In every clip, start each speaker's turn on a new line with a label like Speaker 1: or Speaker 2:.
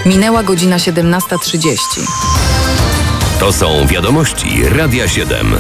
Speaker 1: Minęła godzina 17:30.
Speaker 2: To są wiadomości Radia 7.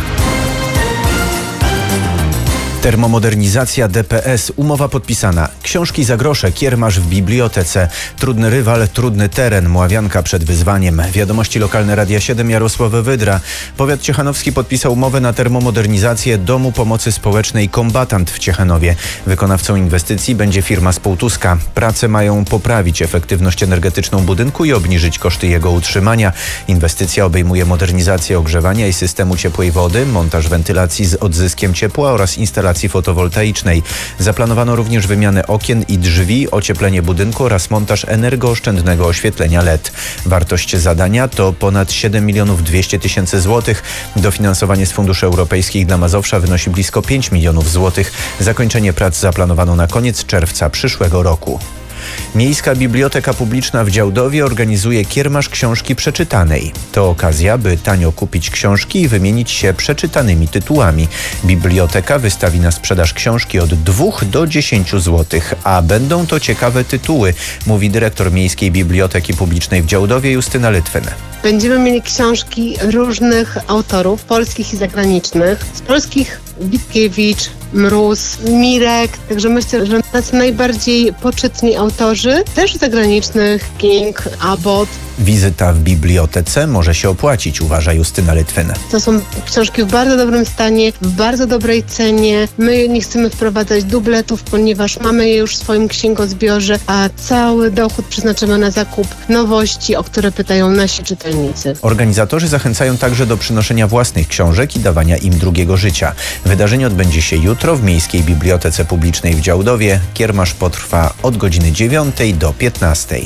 Speaker 3: Termomodernizacja DPS, umowa podpisana. Książki za grosze, kiermasz w bibliotece. Trudny rywal, trudny teren, Mławianka przed wyzwaniem. Wiadomości lokalne Radia 7, Jarosław Wydra. Powiat ciechanowski podpisał umowę na termomodernizację Domu Pomocy Społecznej Kombatant w Ciechanowie. Wykonawcą inwestycji będzie firma z Półtuska. Prace mają poprawić efektywność energetyczną budynku i obniżyć koszty jego utrzymania. Inwestycja obejmuje modernizację ogrzewania i systemu ciepłej wody, montaż wentylacji z odzyskiem ciepła oraz instalacji fotowoltaicznej. Zaplanowano również wymianę okien i drzwi, ocieplenie budynku oraz montaż energooszczędnego oświetlenia LED. Wartość zadania to ponad 7 200 000 złotych. Dofinansowanie z funduszy europejskich dla Mazowsza wynosi blisko 5 milionów złotych. Zakończenie prac zaplanowano na koniec czerwca przyszłego roku. Miejska Biblioteka Publiczna w Działdowie organizuje kiermasz książki przeczytanej. To okazja, by tanio kupić książki i wymienić się przeczytanymi tytułami. Biblioteka wystawi na sprzedaż książki od 2 do 10 zł, a będą to ciekawe tytuły, mówi dyrektor Miejskiej Biblioteki Publicznej w Działdowie Justyna Litwin.
Speaker 4: Będziemy mieli książki różnych autorów, polskich i zagranicznych. Z polskich Witkiewicz, Mróz, Mirek, także myślę, że tacy najbardziej poczytni autorzy, też zagranicznych, King, Abbott.
Speaker 3: Wizyta w bibliotece może się opłacić, uważa Justyna Litwin.
Speaker 4: To są książki w bardzo dobrym stanie, w bardzo dobrej cenie. My nie chcemy wprowadzać dubletów, ponieważ mamy je już w swoim księgozbiorze, a cały dochód przeznaczymy na zakup nowości, o które pytają nasi czytelnicy.
Speaker 3: Organizatorzy zachęcają także do przynoszenia własnych książek i dawania im drugiego życia. Wydarzenie odbędzie się jutro w Miejskiej Bibliotece Publicznej w Działdowie. Kiermasz potrwa od godziny 9 do 15.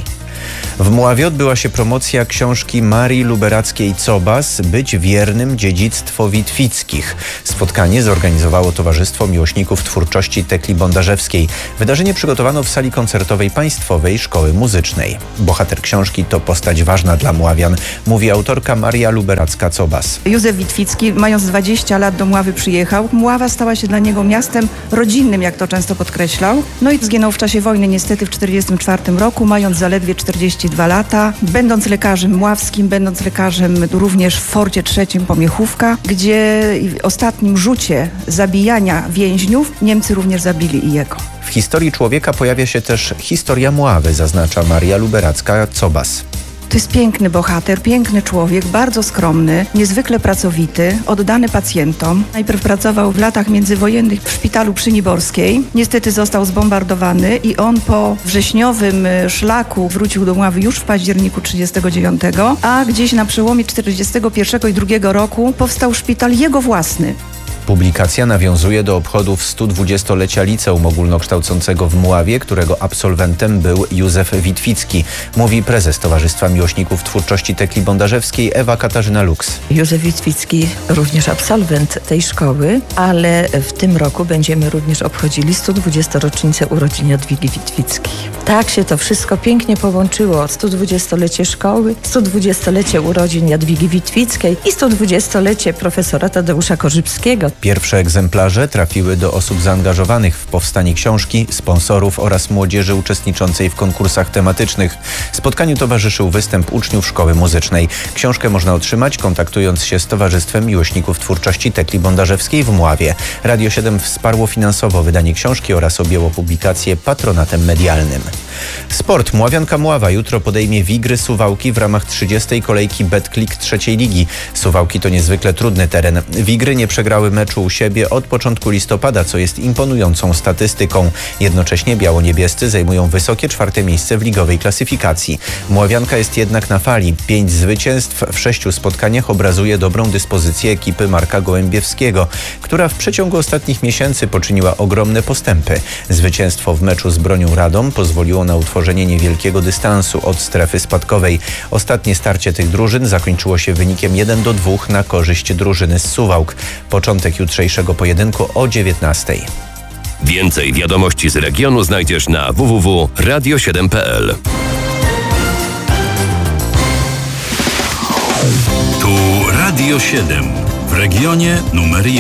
Speaker 3: W Mławie odbyła się promocja książki Marii Luberackiej-Cobas „Być wiernym dziedzictwo Witwickich”. Spotkanie zorganizowało Towarzystwo Miłośników Twórczości Tekli Bondarzewskiej. Wydarzenie przygotowano w sali koncertowej Państwowej Szkoły Muzycznej. Bohater książki to postać ważna dla Mławian, mówi autorka Maria Luberacka-Cobas.
Speaker 5: Józef Witwicki, mając 20 lat, do Mławy przyjechał. Mława stała się dla niego miastem rodzinnym, jak to często podkreślał. No i zginął w czasie wojny niestety w 1944 roku, mając zaledwie 42 lata. Będąc lekarzem mławskim, będąc lekarzem również w Forcie III Pomiechówka, gdzie w ostatnim rzucie zabijania więźniów Niemcy również zabili i jego.
Speaker 3: W historii człowieka pojawia się też historia Mławy, zaznacza Maria Luberacka-Cobas.
Speaker 5: To jest piękny bohater, piękny człowiek, bardzo skromny, niezwykle pracowity, oddany pacjentom. Najpierw pracował w latach międzywojennych w szpitalu przy Niborskiej. Niestety został zbombardowany i on po wrześniowym szlaku wrócił do Mławy już w październiku 1939, a gdzieś na przełomie 1941 i 1942 roku powstał szpital jego własny.
Speaker 3: Publikacja nawiązuje do obchodów 120-lecia liceum ogólnokształcącego w Mławie, którego absolwentem był Józef Witwicki, mówi prezes Towarzystwa Miłośników Twórczości Tekli Bondarzewskiej Ewa Katarzyna Lux.
Speaker 6: Józef Witwicki również absolwent tej szkoły, ale w tym roku będziemy również obchodzili 120. rocznicę urodzin Jadwigi Witwickiej. Tak się to wszystko pięknie połączyło. 120-lecie szkoły, 120-lecie urodzin Jadwigi Witwickiej i 120-lecie profesora Tadeusza Korzybskiego.
Speaker 3: Pierwsze egzemplarze trafiły do osób zaangażowanych w powstanie książki, sponsorów oraz młodzieży uczestniczącej w konkursach tematycznych. Spotkaniu towarzyszył występ uczniów szkoły muzycznej. Książkę można otrzymać, kontaktując się z Towarzystwem Miłośników Twórczości Tekli Bondarzewskiej w Mławie. Radio 7 wsparło finansowo wydanie książki oraz objęło publikację patronatem medialnym. Sport. Mławianka Mława jutro podejmie Wigry Suwałki w ramach 30. kolejki Betclic trzeciej ligi. Suwałki to niezwykle trudny teren. Wigry nie przegrały meczu u siebie od początku listopada, co jest imponującą statystyką. Jednocześnie biało-niebiescy zajmują wysokie 4. miejsce w ligowej klasyfikacji. Mławianka jest jednak na fali. 5 zwycięstw w 6 spotkaniach obrazuje dobrą dyspozycję ekipy Marka Gołębiewskiego, która w przeciągu ostatnich miesięcy poczyniła ogromne postępy. Zwycięstwo w meczu z Bronią Radom pozwoliło na utworzenie niewielkiego dystansu od strefy spadkowej. Ostatnie starcie tych drużyn zakończyło się wynikiem 1-2 na korzyść drużyny z Suwałk. Początek jutrzejszego pojedynku o 19:00.
Speaker 2: Więcej wiadomości z regionu znajdziesz na www.radio7.pl.
Speaker 7: Tu Radio 7 w regionie numer 1.